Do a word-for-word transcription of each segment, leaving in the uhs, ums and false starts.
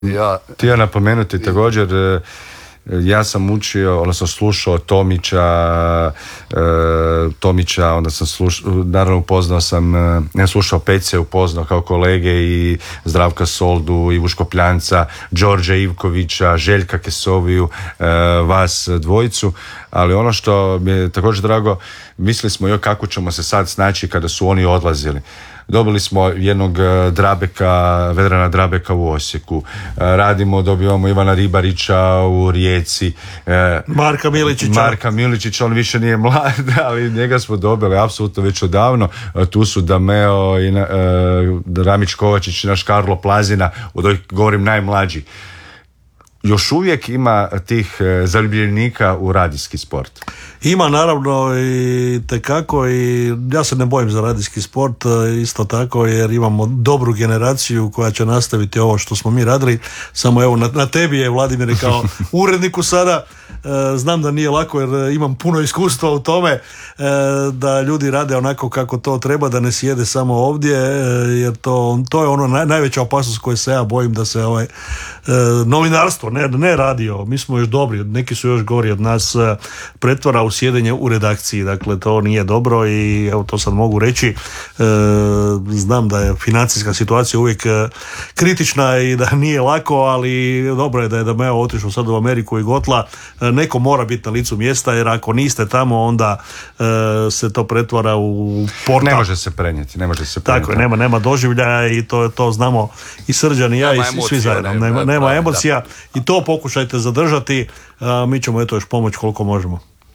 Ja... Htio napomenuti također, ja sam učio, odnosno slušao Tomića, e, Tomića, onda sam slušao, naravno upoznao sam, ja slušao Pece, upoznao kao kolege i Zdravka Soldu, Ivu Škopljanca, Đorđa Ivkovića, Željka Kesoviju, e, vas dvojicu, ali ono što mi je također drago, mislili smo joj kako ćemo se sad snaći kada su oni odlazili. Dobili smo jednog Drabeka, Vedrana Drabeka u Osijeku. Radimo, dobivamo Ivana Ribarića u Rijeci. Marka Miličića. Marka Miličića, on više nije mlad, ali njega smo dobili apsolutno već odavno. Tu su Dameo i Ramić Kovačić i naš Karlo Plazina, od ovih govorim najmlađi. Još uvijek ima tih zaljubljenika u radijski sport. Ima naravno i tekako, i ja se ne bojim za radijski sport isto tako, jer imamo dobru generaciju koja će nastaviti ovo što smo mi radili. Samo evo na, na tebi je, Vladimir, kao uredniku sada, e, znam da nije lako jer imam puno iskustva u tome, e, da ljudi rade onako kako to treba, da ne sjede samo ovdje, e, jer to, to je ono naj, najveća opasnost koju se ja bojim, da se ovaj e, novinarstvo, ne, ne radio, mi smo još dobri, neki su još gori od nas, e, pretvara u sjedenje u redakciji, dakle to nije dobro i evo to sad mogu reći. E, znam da je financijska situacija uvijek e, kritična i da nije lako, ali dobro je da je Dameo otišao sad u Ameriku i Gotla. E, neko mora biti na licu mjesta, jer ako niste tamo, onda e, se to pretvara u portal. Ne može se prenijeti, ne može se prenijeti. Tako je, nema, nema doživljaja i to, to znamo i Srđan i ja nema i emocija, svi zajedno. Nema, nema, nema emocija i to pokušajte zadržati. A mi ćemo eto još pomoći koliko možemo.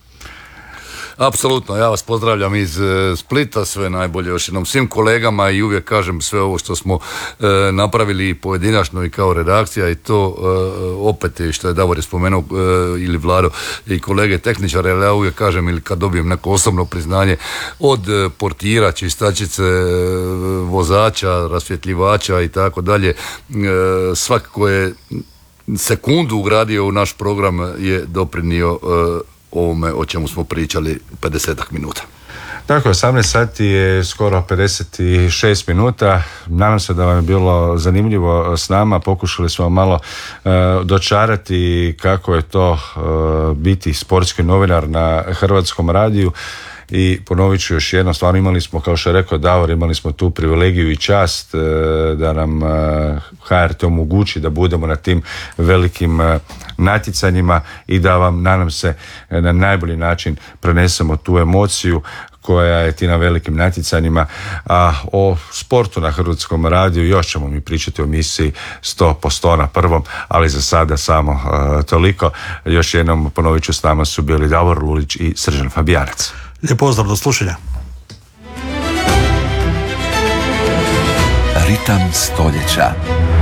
Apsolutno, ja vas pozdravljam iz e, Splita, sve najbolje još jednom svim kolegama i uvijek kažem sve ovo što smo e, napravili pojedinačno i kao redakcija i to e, opet što je Davor je spomenuo e, ili Vlado i kolege tehničare, ali ja uvijek kažem ili kad dobijem neko osobno priznanje od e, portira, čistačice, e, vozača, rasvjetljivača i tako dalje, e, svakako je sekundu ugradio u naš program je doprinio e, ovome o čemu smo pričali pedesetak minuta. Tako, osamnaest sati je skoro pedeset šest minuta. Nadam se da vam je bilo zanimljivo s nama. Pokušali smo malo uh, dočarati kako je to uh, biti sportski novinar na Hrvatskom radiju. I ponovit ću još jedno, stvarno imali smo, kao što je rekao Davor, imali smo tu privilegiju i čast e, da nam e, H R T omogući da budemo na tim velikim e, natjecanjima i da vam, nadam se, e, na najbolji način prenesemo tu emociju koja je ti na velikim natjecanjima. A o sportu na Hrvatskom radiju još ćemo mi pričati o emisiji sto posto na prvom, ali za sada samo e, toliko. Još jednom ponovit ću, s nama su bili Davor Lulić i Srđan Fabijanac. Lijep pozdrav, do slušanja. Ritam stoljeća.